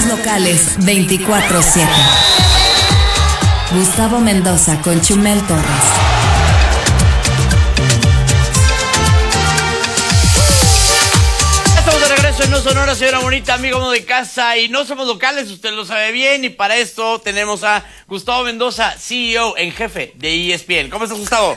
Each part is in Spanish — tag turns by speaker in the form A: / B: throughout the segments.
A: locales 24/7. Gustavo Mendoza con Chumel Torres.
B: Estamos de regreso en No Sonora, señora bonita, amigo de casa, y no somos locales, usted lo sabe bien, y para esto tenemos a Gustavo Mendoza, CEO en jefe de ESPN. ¿Cómo estás, Gustavo?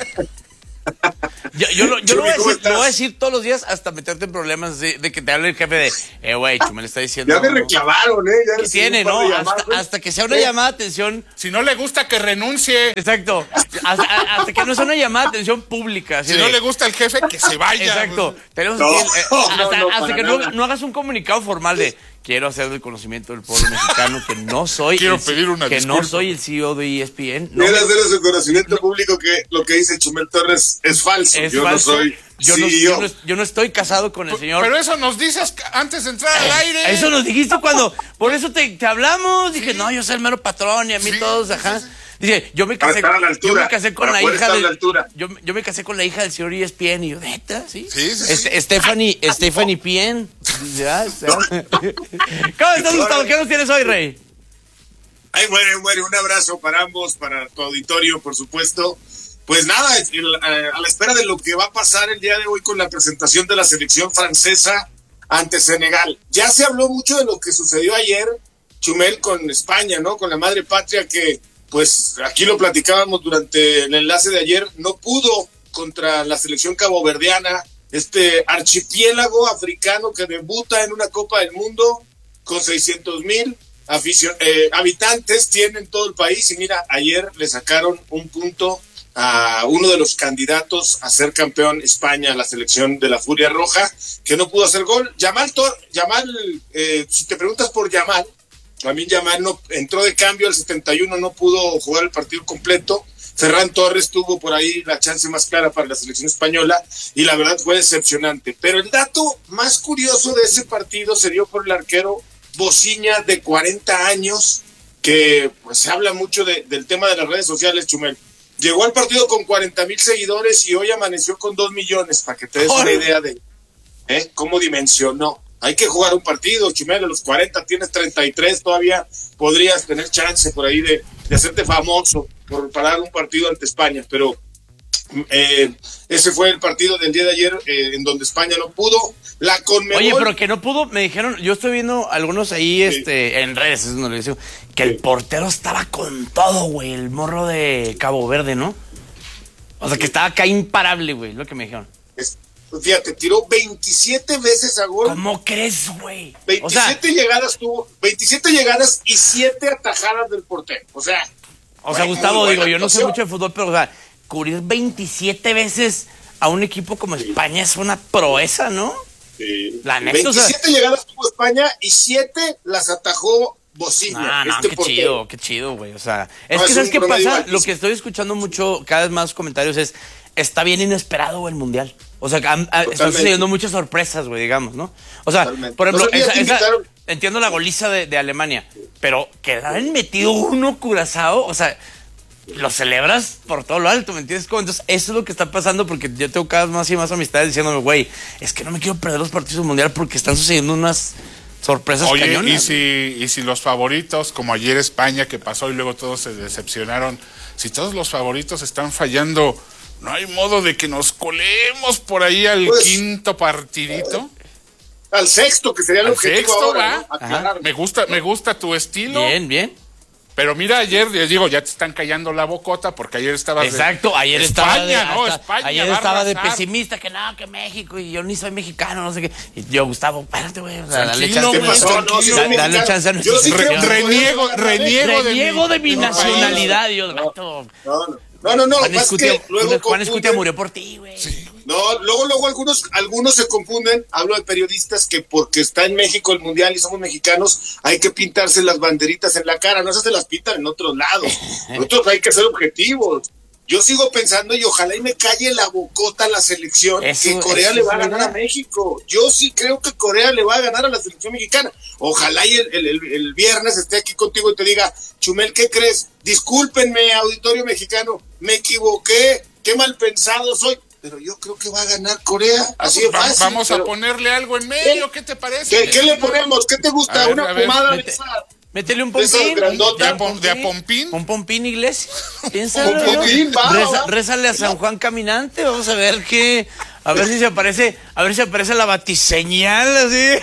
B: Yo lo voy a decir todos los días hasta meterte en problemas de que te hable el jefe de, güey, Chumel está diciendo.
C: Ya me reclamaron, ya
B: ¿Qué tiene, no? Hasta que sea una llamada de atención.
D: Si no le gusta, que renuncie.
B: Exacto. Hasta que no sea una llamada de atención pública.
D: Si no le gusta el jefe, que se vaya.
B: Exacto. Tenemos hasta que no hagas un comunicado formal de quiero hacer del conocimiento del pueblo mexicano que no soy.
D: Quiero pedir una disculpa.
B: No soy el CEO de ESPN.
C: Quiero hacer ese conocimiento público que lo que dice Chumel Torres es falso. Yo no soy CEO.
B: Yo no estoy casado con el señor.
D: Pero eso nos dices antes de entrar al aire.
B: Eso nos dijiste cuando. Por eso te hablamos. Dije, no, yo soy el mero patrón y a mí todos, ajá. Sí. Dice, yo me casé con la hija yo me casé con la hija del señor ESPN y yo, ¿neta? Sí. Stephanie Pien. ¿Ya? ¿Cómo estás, Gustavo? ¿Qué nos tienes hoy, Rey?
C: Ay, muere. Un abrazo para ambos, para tu auditorio, por supuesto. Pues nada, a la espera de lo que va a pasar el día de hoy con la presentación de la selección francesa ante Senegal. Ya se habló mucho de lo que sucedió ayer, Chumel, con España, ¿no? Con la madre patria que, pues, aquí lo platicábamos durante el enlace de ayer, no pudo contra la selección caboverdiana, este archipiélago africano que debuta en una Copa del Mundo con 600,000 habitantes tiene en todo el país. Y mira, ayer le sacaron un punto a uno de los candidatos a ser campeón España, la selección de la Furia Roja, que no pudo hacer gol. Si te preguntas por Yamal, también Yamal no entró de cambio al 71, no pudo jugar el partido completo. Ferran Torres tuvo por ahí la chance más clara para la selección española y la verdad fue decepcionante. Pero el dato más curioso de ese partido se dio por el arquero Bociña, de 40 años, que pues se habla mucho del tema de las redes sociales, Chumel. Llegó al partido con 40,000 seguidores y hoy amaneció con 2 millones, para que te des una idea de cómo dimensionó. Hay que jugar un partido, Chumel, a los 40 tienes 33, todavía podrías tener chance por ahí de hacerte famoso por parar un partido ante España, pero ese fue el partido del día de ayer en donde España no pudo. La Conmebol.
B: Oye, pero que no pudo, me dijeron, yo estoy viendo algunos ahí en redes, es donde le digo, que el portero estaba con todo, güey, el morro de Cabo Verde, ¿no? O sea, que estaba acá imparable, güey, lo que me dijeron.
C: Fíjate, tiró 27 veces a gol.
B: ¿Cómo crees, güey?
C: 27 llegadas tuvo, 27 llegadas y 7 atajadas del portero. O sea,
B: Gustavo, digo, yo no sé mucho de fútbol, pero, o sea, cubrir 27 veces a un equipo como España es una proeza, ¿no?
C: Sí.
B: La neta,
C: 27 llegadas tuvo España y 7 las atajó Bociña.
B: Qué chido, güey. O sea, es que ¿sabes qué pasa? Lo que estoy escuchando mucho, cada vez más comentarios es, está bien inesperado el Mundial. O sea, están sucediendo muchas sorpresas, güey, digamos, ¿no? O sea, por ejemplo, entiendo la goliza de Alemania, pero que hayan metido uno Curazao, o sea, lo celebras por todo lo alto, ¿me entiendes? Entonces, eso es lo que está pasando, porque yo tengo cada vez más y más amistades diciéndome, güey, es que no me quiero perder los partidos del Mundial porque están sucediendo unas sorpresas cañonas. Y
D: si los favoritos, como ayer España que pasó y luego todos se decepcionaron, si todos los favoritos están fallando, ¿no hay modo de que nos colemos por ahí al quinto partidito?
C: Al sexto, que sería el objetivo ahora,
D: ¿no? Me gusta tu estilo.
B: Bien.
D: Pero mira, ayer, les digo, ya te están callando la bocota porque ayer estabas
B: ayer
D: España,
B: estaba de pesimista, que no, que México, y yo ni soy mexicano, no sé qué. Y yo, Gustavo, espérate, güey, o sea, dale chance a nuestra reniego de mi nacionalidad, Dios mío.
C: No,
B: Juan Escutia murió por ti, güey. Sí.
C: No, luego algunos se confunden, hablo de periodistas, que porque está en México el Mundial y somos mexicanos, hay que pintarse las banderitas en la cara, no esas se las pintan en otros lados. Nosotros hay que ser objetivos. Yo sigo pensando, y ojalá y me calle la bocota a la selección, que Corea le va a ganar a México. Yo sí creo que Corea le va a ganar a la selección mexicana. Ojalá y el viernes esté aquí contigo y te diga, Chumel, ¿qué crees? Discúlpenme, auditorio mexicano, me equivoqué, qué mal pensado soy. pero yo creo que va a ganar Corea. Así de fácil.
D: Vamos a ponerle algo en medio, ¿qué te parece?
C: ¿Qué le ponemos? ¿Qué te gusta?
D: Ver,
C: una pomada de
B: Métele un
C: esas
B: pompín.
C: grandotas.
D: ¿De a pompín?
B: Un pompín, Iglesias. Piénsalo, ¿no?
C: Pompín, va.
B: Rézale a San Juan caminante. Vamos a ver qué. A ver si se aparece. A ver si aparece la batiseñal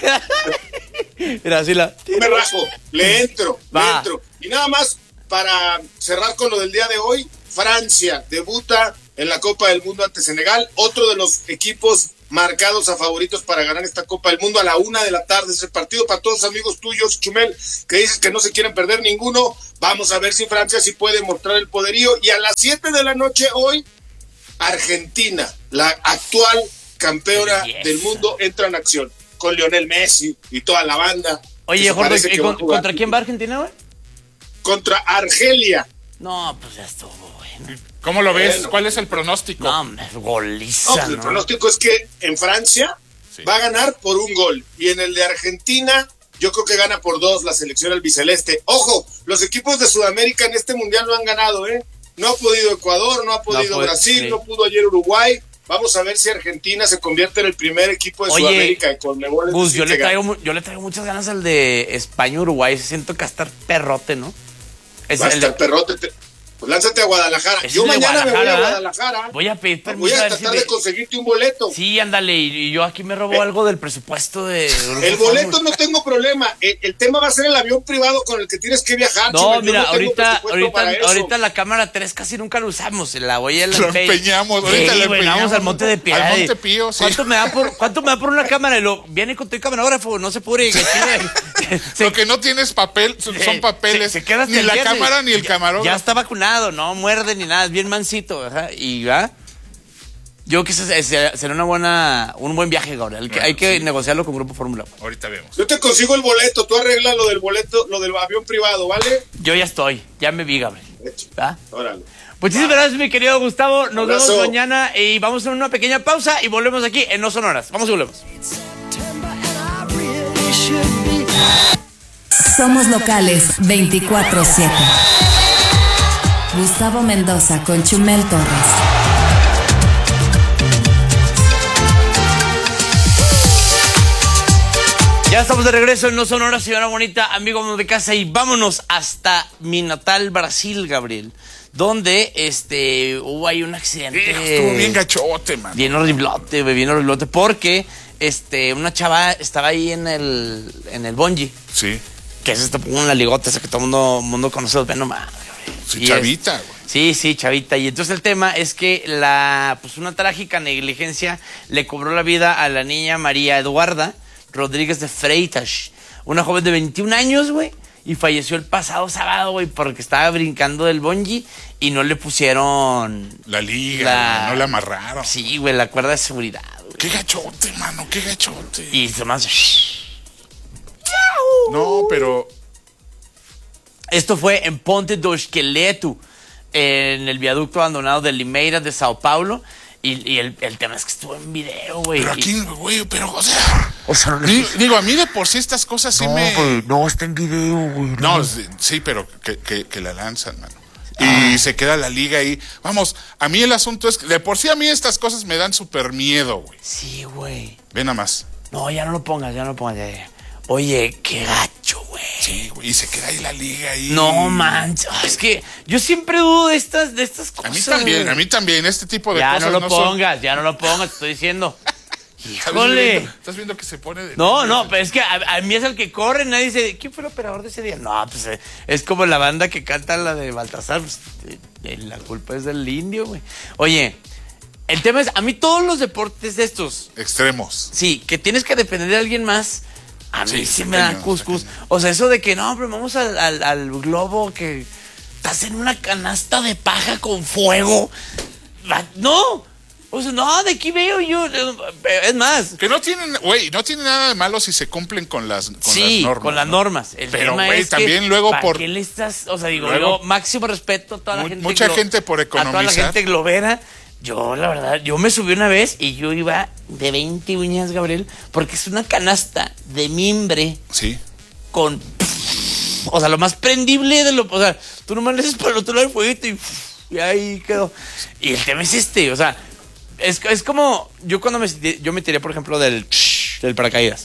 B: así. Mira, así la.
C: Me rajo. Le entro. Y nada más para cerrar con lo del día de hoy. Francia debuta en la Copa del Mundo ante Senegal. Otro de los equipos marcados a favoritos para ganar esta Copa del Mundo a la 1:00 p.m. Ese partido para todos amigos tuyos, Chumel, que dices que no se quieren perder ninguno. Vamos a ver si Francia sí puede mostrar el poderío. Y a las 7 de la noche hoy, Argentina, la actual campeona del mundo, entra en acción con Lionel Messi y toda la banda.
B: Oye, Jorge, ¿contra quién va Argentina, güey?
C: Contra Argelia.
B: No, pues ya estuvo, güey.
D: ¿Cómo lo ves? ¿Cuál es el pronóstico?
B: No, goliza,
C: El pronóstico es que en Francia va a ganar por 1 gol. Y en el de Argentina, yo creo que gana por 2 la selección albiceleste. Ojo, los equipos de Sudamérica en este mundial no han ganado, ¿eh? No ha podido Ecuador, no ha podido Brasil, no pudo ayer Uruguay. Vamos a ver si Argentina se convierte en el primer equipo de Sudamérica.
B: Gus, yo le traigo muchas ganas al de España-Uruguay. Siento que va a estar perrote, ¿no?
C: Va a estar perrote. Pues lánzate a Guadalajara. Yo mañana me voy a Guadalajara.
B: Voy a pedir permiso.
C: Voy a tratar de conseguirte un boleto.
B: Sí, ándale. Y yo aquí me robo algo del presupuesto de...
C: El boleto no tengo problema. El tema va a ser el avión privado con el que tienes que viajar.
B: No, mira, ahorita la cámara 3 casi nunca lo usamos. La voy a la
D: empeñamos. Ahorita la empeñamos.
B: Vamos al Monte de Piedad.
D: Al Monte Pío, sí.
B: ¿Cuánto me da por una cámara? Y viene con tu camarógrafo, no se pure.
D: Lo que no tienes papel son papeles.
B: Se queda
D: ni la cámara ni el camarógrafo.
B: Ya está vacunado. No muerde ni nada, es bien mansito, ¿verdad? Y va. Yo creo que será un buen viaje, Gabriel. Bueno, hay que negociarlo con Grupo Fórmula.
D: Ahorita vemos.
C: Yo te consigo el boleto, tú arreglas lo del boleto, lo del avión privado, ¿vale?
B: Yo ya me vi, Gabriel. ¿Va?
C: Órale.
B: Muchísimas gracias, mi querido Gustavo. Nos vemos mañana y vamos a una pequeña pausa y volvemos aquí en No Sonoras. Vamos y volvemos.
A: Somos locales 24/7. Gustavo Mendoza con Chumel Torres.
B: Ya estamos de regreso en No Sonoras, señora bonita, amigos de casa, y vámonos hasta mi natal Brasil, Gabriel, donde hubo ahí un accidente.
D: Estuvo bien gachote, man.
B: Bien horriblote, porque una chava estaba ahí en el bungee.
D: Sí.
B: Que es una ligota, esa que todo el mundo conoce, ven nomás.
D: Sí, chavita,
B: güey. Sí, chavita. Y entonces el tema es que una trágica negligencia le cobró la vida a la niña María Eduarda Rodríguez de Freitas, una joven de 21 años, güey, y falleció el pasado sábado, güey, porque estaba brincando del bungee y no le pusieron
D: la liga, no la amarraron.
B: Sí, güey, la cuerda de seguridad, güey.
D: Qué gachote, mano, qué gachote.
B: Y se más...
D: No, pero...
B: Esto fue en Ponte do Esqueleto, en el viaducto abandonado de Limeira de Sao Paulo. Y el tema es que estuvo en video, güey.
D: Pero aquí, güey, o sea digo, a mí de por sí estas cosas sí
B: No, está en video, güey.
D: No, sí, pero que la lanzan, mano. Y se queda la liga ahí. Vamos, a mí el asunto es que de por sí a mí estas cosas me dan súper miedo, güey.
B: Sí, güey.
D: Ve nada más.
B: No, ya no lo pongas. Oye, qué gacho, güey.
D: Sí, güey, y se queda ahí la liga ahí.
B: No, manches. Es que yo siempre dudo de estas cosas.
D: A mí también, este tipo de cosas.
B: Ya no lo pongas, te estoy diciendo. Híjole.
D: ¿Estás viendo que se pone de...
B: No, pero es que a mí es el que corre, nadie dice, ¿quién fue el operador de ese día? No, pues es como la banda que canta la de Baltasar, pues, la culpa es del indio, güey. Oye, el tema es, a mí todos los deportes de estos...
D: extremos.
B: Sí, que tienes que depender de alguien más... A mí sí me da cuscus. O sea, eso de que no, pero vamos al globo que estás en una canasta de paja con fuego. No. O sea, no, de aquí veo yo. Es más.
D: Que no tiene nada de malo si se cumplen con las normas.
B: Sí, con las normas. El
D: pero,
B: tema
D: güey,
B: es
D: también
B: que,
D: luego
B: ¿para qué le estás? O sea, digo, yo máximo respeto a toda la gente.
D: Mucha gente por economizar.
B: A toda la gente globera. Yo, la verdad, me subí una vez y yo iba de 20 uñas, Gabriel, porque es una canasta de mimbre.
D: Sí.
B: Con... O sea, lo más prendible de lo... O sea, tú nomás le haces para el otro lado del fueguito y ahí quedó. Y el tema es o sea, Es como, yo cuando yo me tiré, por ejemplo, del paracaídas.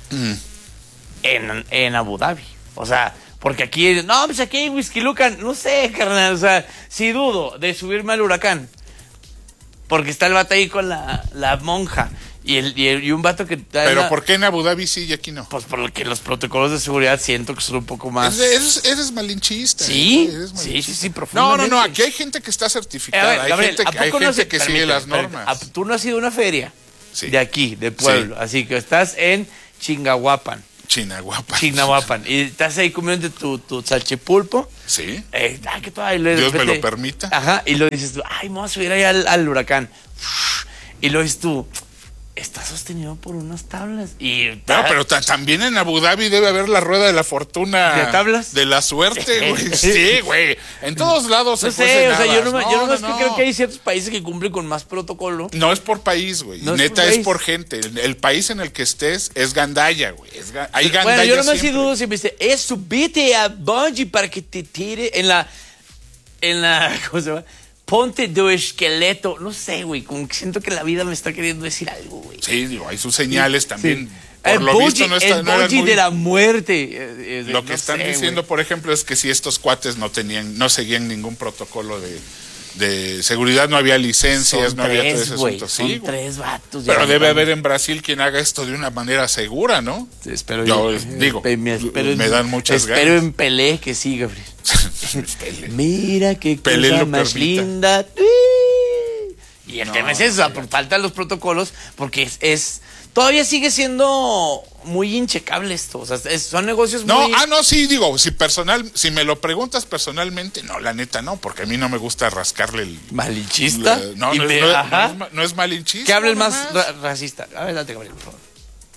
B: En Abu Dhabi. O sea, porque aquí, no, pues aquí hay Whisky Lucan. No sé, carnal. O sea, sí dudo de subirme al Huracán. Porque está el vato ahí con la monja. Y un vato que...
D: Pero ¿por qué en Abu Dhabi sí y aquí no?
B: Pues porque los protocolos de seguridad siento que son un poco más...
D: Eres malinchista.
B: ¿Sí?
D: Eres malinchista.
B: Sí, profundamente.
D: No, aquí hay gente que está certificada.
B: Ver, Gabriel,
D: hay gente que sigue las normas.
B: Tú no has ido a una feria de aquí, de pueblo. Sí. Así que estás en Chingahuapan. Chinahuapan. Y estás ahí comiendo tu salchipulpo.
D: Sí.
B: Dios
D: me lo permita.
B: Aja, y lo dices tú, ay, me voy a subir ahí al Huracán. Y lo dices tú, está sostenido por unas tablas.
D: Pero también en Abu Dhabi debe haber la rueda de la fortuna.
B: ¿De tablas?
D: De la suerte, güey. Sí, güey. En todos lados
B: no
D: se
B: sé, o sea, yo no creo que hay ciertos países que cumplen con más protocolo.
D: No es por país, güey. No neta es por gente. El país en el que estés es gandalla, güey. Hay gandalla.
B: Bueno, yo nomás sí dudo si me dice, subite a bungee para que te tire en la ¿cómo se llama? Ponte de esqueleto. No sé, güey. Como que siento que la vida me está queriendo decir algo, güey.
D: Sí, digo, hay sus señales también.
B: Sí.
D: Por lo visto no está...
B: El bungee de la muerte.
D: Lo que están diciendo, por ejemplo, es que si estos cuates no seguían ningún protocolo de seguridad, no había licencias, no había todo ese asunto.
B: Son 3 vatos.
D: Pero debe haber en Brasil quien haga esto de una manera segura, ¿no?
B: Sí, espero
D: me dan muchas ganas.
B: Espero en Pelé que sí, Gabriel. Mira qué cosa más linda. Y el tema es eso, o sea, por falta de los protocolos, porque todavía sigue siendo muy inchecable esto. O sea, son negocios muy...
D: sí, digo, si me lo preguntas personalmente, no, la neta no, porque a mí no me gusta rascarle el...
B: ¿Malinchista?
D: No es malinchista.
B: Que hable el más racista. A ver, date, Gabriel, por favor.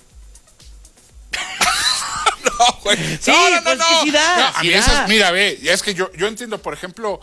D: No, güey.
B: Sí, no. Que sí da,
D: a mí esas, mira, es que yo entiendo, por ejemplo,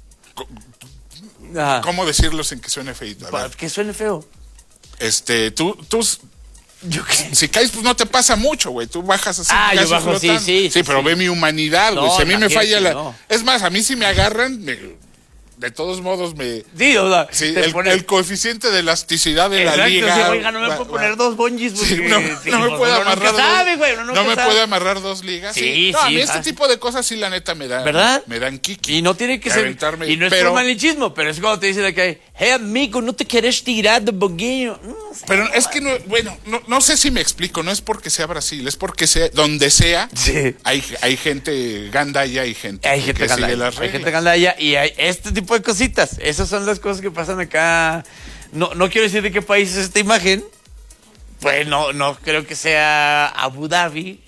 D: cómo decirlo sin que suene feito.
B: Que suene feo.
D: Tú
B: ¿yo qué?
D: Si caes, pues no te pasa mucho, güey. Tú bajas así.
B: Yo bajo, sí,
D: pero ve mi humanidad, güey. Si a mí me falla la... Es más, a mí si me agarran... De todos modos
B: Sí, o sea,
D: el coeficiente de elasticidad de la liga.
B: Sí, oiga, no me puedo poner 2 bungees.
D: No me puede amarrar 2 ligas.
B: Sí,
D: a mí este tipo de cosas sí, la neta, me dan.
B: ¿Verdad?
D: Me dan kiki.
B: Y no tiene que ser. Y no es por malinchismo, pero es cuando te dicen que, hey, amigo, no te quieres tirar de boguillo.
D: Pero es que no sé si me explico. No es porque sea Brasil, es porque donde sea, hay gente gandalla y gente que sigue las reglas.
B: Hay gente gandalla y hay este tipo de cositas. Esas son las cosas que pasan acá. No quiero decir de qué país es esta imagen. Pues no creo que sea Abu Dhabi.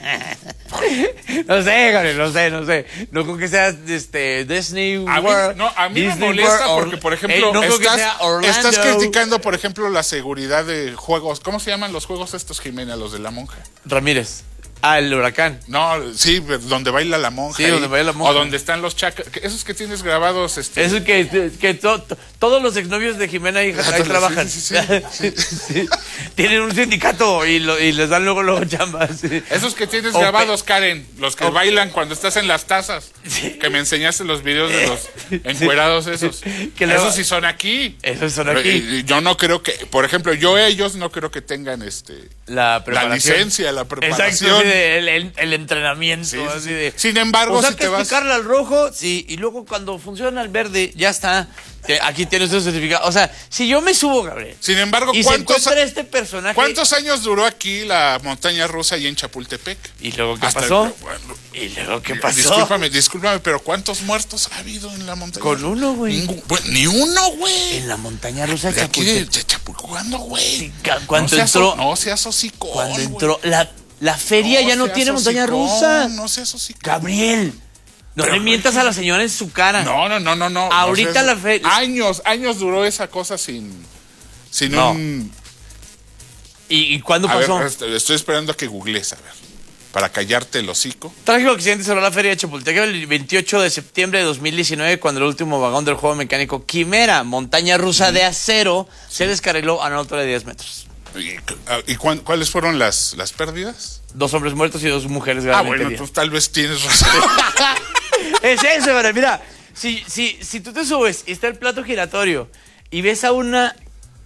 B: No sé, Gabriel, no sé. No creo que sea Disney World.
D: A mí me molesta porque, por ejemplo, estás criticando, por ejemplo, la seguridad de juegos. ¿Cómo se llaman los juegos estos, Jimena, los de la monja?
B: Ramírez. El Huracán.
D: No, sí, donde baila la monja.
B: Sí, donde baila la monja.
D: O donde están los chacas. Esos que tienes grabados.
B: Esos que todos los exnovios de Jimena ahí trabajan.
D: Sí.
B: Tienen un sindicato y les dan luego chambas.
D: Esos que tienes grabados, Karen. Los que bailan cuando estás en las tazas. Sí. Que me enseñaste los videos de los encuerados esos. Esos sí son aquí.
B: Esos son aquí.
D: Yo no creo que, por ejemplo, ellos no creo que tengan
B: la
D: licencia, la preparación.
B: Exacto. El entrenamiento. Sí. Así de,
D: sin embargo,
B: si te vas... explicarle al rojo, y luego cuando funciona el verde, ya está. Aquí tienes un certificado. O sea, si yo me subo, Gabriel.
D: Sin embargo,
B: personaje.
D: ¿Cuántos años duró aquí la montaña rusa ahí en Chapultepec?
B: ¿Y luego qué pasó? ¿Y luego qué pasó?
D: Discúlpame, pero ¿cuántos muertos ha habido en la montaña rusa?
B: Con uno, güey.
D: Ni uno, güey.
B: En la montaña rusa
D: de Chapultepec. De Chapultepec, ¿cuándo, güey?
B: Cuando entró.
D: No seas hocicón.
B: Cuando entró la feria ya no tiene montaña rusa.
D: No seas hocicón.
B: Gabriel. No le mientas a la señora en su cara.
D: No.
B: Ahorita la feria.
D: Años duró esa cosa sin un...
B: ¿Y cuándo pasó?
D: Estoy esperando a que googlees, a ver, para callarte el hocico.
B: Trágico accidente sobre la feria de Chapultepec el 28 de septiembre de 2019, cuando el último vagón del juego mecánico Quimera, montaña rusa de acero, se descarriló a una altura de 10 metros.
D: ¿Y cuáles fueron las pérdidas?
B: 2 hombres muertos y 2 mujeres gravemente heridas.
D: Pues tal vez tienes razón.
B: Es eso, mira, si tú te subes y está el plato giratorio y ves a una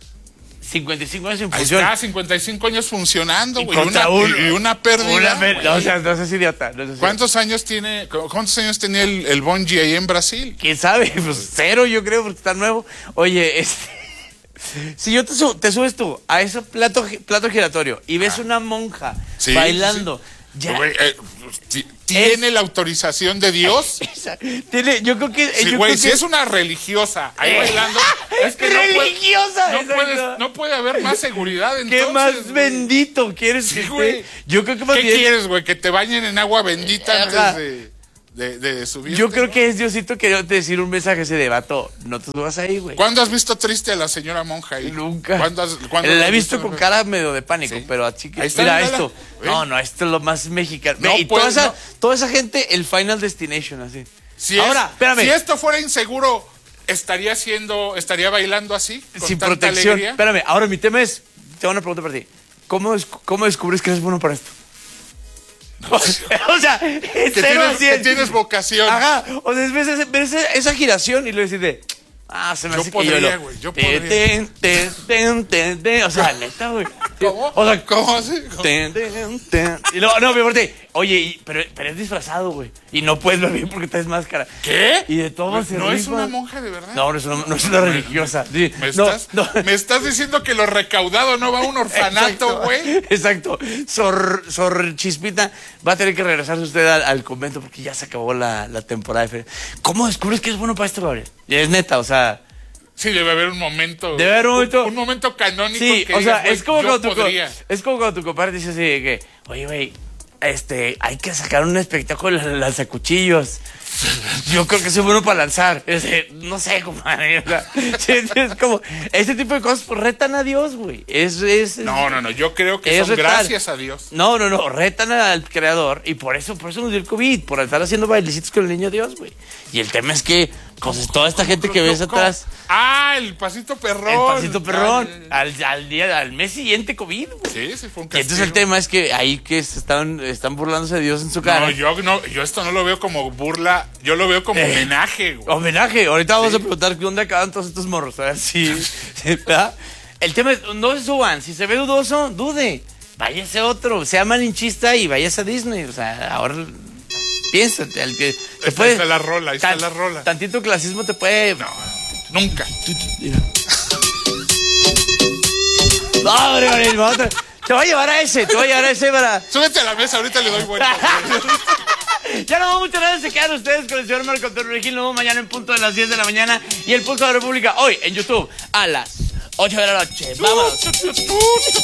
B: 55 años en
D: Ahí
B: función.
D: está, 55 años funcionando, güey.
B: contra
D: Y una pérdida.
B: No, o sea, no seas idiota.
D: ¿Cuántos años tenía el Bungie ahí en Brasil?
B: ¿Quién sabe? Pues 0, yo creo, porque está nuevo. Oye, si yo te subes tú a ese plato giratorio y ves una monja bailando, ya.
D: Güey, ¿tiene la autorización de Dios?
B: Yo creo que.
D: Sí, güey, si es una religiosa ahí bailando, es que
B: religiosa.
D: no puede haber más seguridad. Entonces,
B: ¿Qué más bendito quieres que esté? Yo creo que más
D: ¿Qué
B: bien.
D: quieres, güey? Que te bañen en agua bendita antes de subir.
B: Yo creo que es Diosito queriéndote decir un mensaje ese de vato. No te subas ahí, güey.
D: ¿Cuándo has visto triste a la señora monja ahí?
B: Nunca.
D: ¿Cuándo
B: la he visto con cara medio de pánico,
D: sí.
B: pero así que.
D: Está,
B: mira
D: mírala.
B: esto. No, esto es lo más mexicano.
D: No,
B: y
D: pues,
B: toda esa gente, el Final Destination, así.
D: Ahora,
B: espérame.
D: Si esto fuera inseguro, ¿estaría bailando así? Con
B: sin
D: tanta
B: protección.
D: alegría?
B: Espérame, ahora mi tema es. Tengo una pregunta para ti. ¿Cómo descubres que eres bueno para esto? O sea,
D: que tienes vocación.
B: Ajá, o sea, ves esa giración y lo decides, se me hace que yo
D: yo podría.
B: O sea, neta, güey.
D: ¿Cómo?
B: O sea,
D: ¿Cómo así?
B: Y luego, no, mi aparte, oye, pero es disfrazado, güey. Y no puedes ver bien porque traes máscara.
D: ¿Qué?
B: Y de todo se
D: ¿No es
B: rifa.
D: una monja de verdad?
B: No es una religiosa. Sí,
D: ¿Me estás diciendo que lo recaudado no va a un orfanato, güey?
B: Exacto. Sor Chispita va a tener que regresarse usted al convento porque ya se acabó la temporada de feria. ¿Cómo descubres que es bueno para esto, Gabriel? Es neta, o sea.
D: Sí, debe haber un momento.
B: Un
D: momento canónico.
B: Sí,
D: que
B: o sea,
D: digas,
B: es como
D: es
B: cuando tu compadre dice así de que, oye, güey, hay que sacar un espectáculo de lanzacuchillos. Yo creo que soy bueno para lanzar. No sé, compadre. O sea, es como, este tipo de cosas pues, retan a Dios, güey.
D: No, yo creo que son gracias a Dios.
B: No, retan al creador y por eso nos dio el COVID, por estar haciendo bailecitos con el niño Dios, güey. Y el tema es que, pues, toda esta gente que ves atrás.
D: El pasito perrón.
B: El pasito perrón. Al mes siguiente COVID, güey.
D: Sí, fue un castigo.
B: Y entonces el tema es que ahí que están burlándose de Dios en su cara.
D: Yo esto no lo veo como burla, yo lo veo como homenaje, güey.
B: Homenaje. Ahorita vamos a preguntar dónde acaban todos estos morros. A ver si. ¿Verdad? El tema es, no se suban. Si se ve dudoso, dude. Váyase otro. Sea malinchista y váyase a Disney. O sea, ahora. Piénsate, al que te puede.
D: Ahí está la rola.
B: Tantito clasismo te puede.
D: No, nunca.
B: No, te voy a llevar a ese para.
D: Súbete a la mesa, ahorita le doy vuelta.
B: Ya no vamos, muchas gracias. Se quedan ustedes con el señor Marco Antonio Regil. Nos vemos mañana en punto de las 10 de la mañana. Y el Pulso de la República hoy en YouTube a las 8 de la noche. Vámonos.